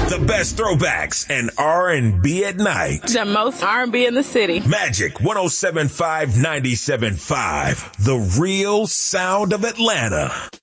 The best throwbacks and R&B at night. The most R&B in the city. Magic 107.5 97.5. The real sound of Atlanta.